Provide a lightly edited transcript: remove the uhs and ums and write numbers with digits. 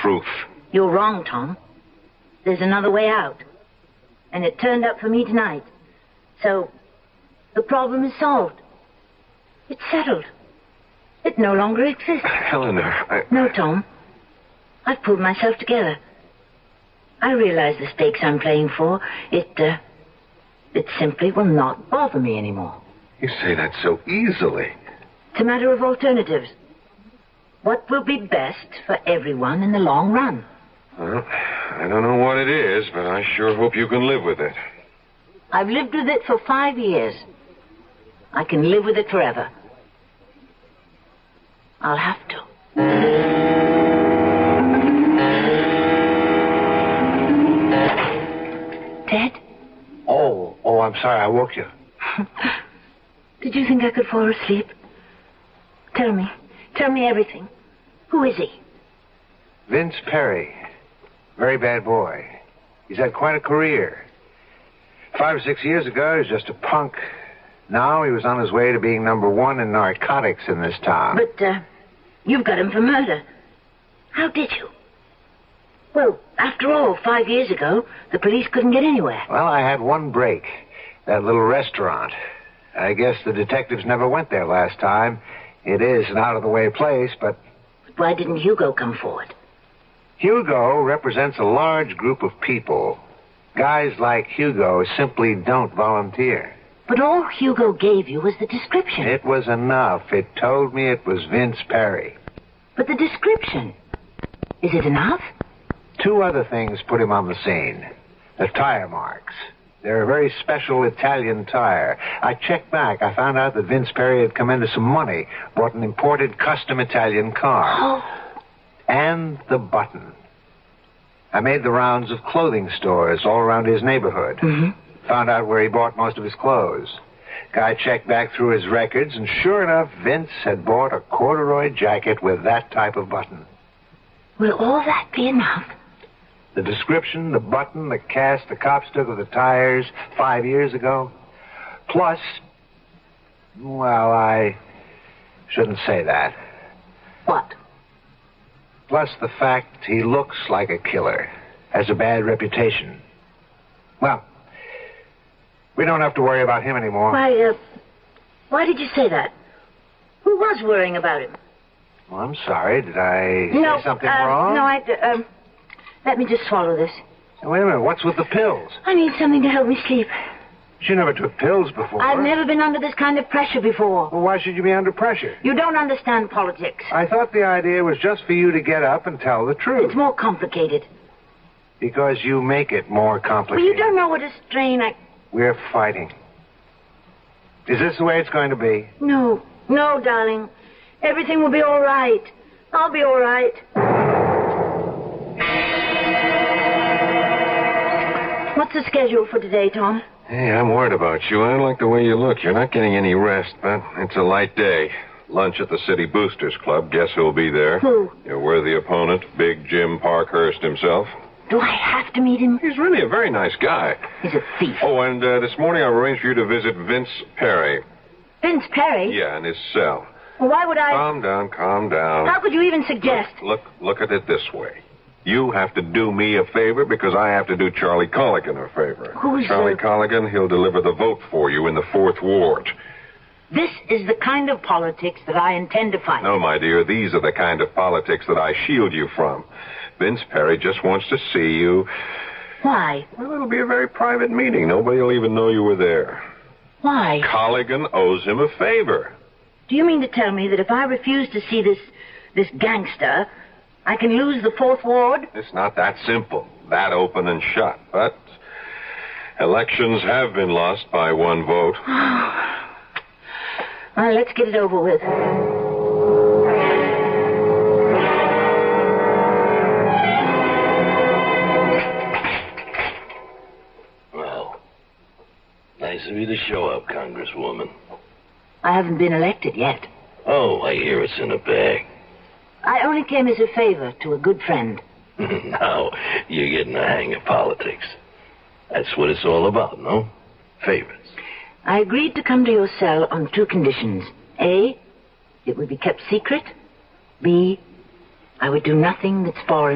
truth. You're wrong, Tom. There's another way out. And it turned up for me tonight. So, the problem is solved. It's settled. It no longer exists. Eleanor, No, Tom. I've pulled myself together. I realize the stakes I'm playing for. It simply will not bother me anymore. You say that so easily. It's a matter of alternatives. What will be best for everyone in the long run? Well, I don't know what it is, but I sure hope you can live with it. I've lived with it for 5 years. I can live with it forever. I'll have to. Ted? Oh, I'm sorry I woke you. Did you think I could fall asleep? Tell me everything. Who is he? Vince Perry. Very bad boy. He's had quite a career. 5 or 6 years ago, he was just a punk. Now he was on his way to being #1 in narcotics in this town. But, you've got him for murder. How did you? Well, after all, 5 years ago, the police couldn't get anywhere. Well, I had one break. That little restaurant. I guess the detectives never went there last time. It is an out-of-the-way place, but... Why didn't Hugo come forward? Hugo represents a large group of people. Guys like Hugo simply don't volunteer. But all Hugo gave you was the description. It was enough. It told me it was Vince Perry. But the description, is it enough? 2 other things put him on the scene. The tire marks. They're a very special Italian tire. I checked back. I found out that Vince Perry had come into some money, bought an imported custom Italian car. Oh. And the button. I made the rounds of clothing stores all around his neighborhood. Mm-hmm. Found out where he bought most of his clothes. Guy checked back through his records, and sure enough, Vince had bought a corduroy jacket with that type of button. Will all that be enough? The description, the button, the cast the cops took of the tires 5 years ago. Plus, well, I shouldn't say that. What? Plus the fact he looks like a killer, has a bad reputation. Well, we don't have to worry about him anymore. Why did you say that? Who was worrying about him? Well, I'm sorry. Did I say something wrong? No, let me just swallow this. Wait a minute. What's with the pills? I need something to help me sleep. You never took pills before. I've never been under this kind of pressure before. Well, why should you be under pressure? You don't understand politics. I thought the idea was just for you to get up and tell the truth. It's more complicated. Because you make it more complicated. Well, you don't know what a strain We're fighting. Is this the way it's going to be? No, darling. Everything will be all right. I'll be all right. What's the schedule for today, Tom? Hey, I'm worried about you. I don't like the way you look. You're not getting any rest, but it's a light day. Lunch at the City Boosters Club. Guess who'll be there? Who? Your worthy opponent, Big Jim Parkhurst himself. Do I have to meet him? He's really a very nice guy. He's a thief. Oh, and this morning I arranged for you to visit Vince Perry. Vince Perry? Yeah, in his cell. Well, why would I... Calm down. How could you even suggest... Look at it this way. You have to do me a favor because I have to do Charlie Colligan a favor. Who's Charlie Colligan? He'll deliver the vote for you in the 4th Ward. This is the kind of politics that I intend to fight. No, my dear, these are the kind of politics that I shield you from. Vince Perry just wants to see you. Why? Well, it'll be a very private meeting. Nobody will even know you were there. Why? Colligan owes him a favor. Do you mean to tell me that if I refuse to see this gangster, I can lose the 4th Ward? It's not that simple, that open and shut. But elections have been lost by 1 vote. Well, let's get it over with. Well, nice of you to show up, Congresswoman. I haven't been elected yet. Oh, I hear it's in a bag. I only came as a favor to a good friend. Now, you're getting the hang of politics. That's what it's all about, no? Favors. I agreed to come to your cell on 2 conditions. A, it would be kept secret. B, I would do nothing that's foreign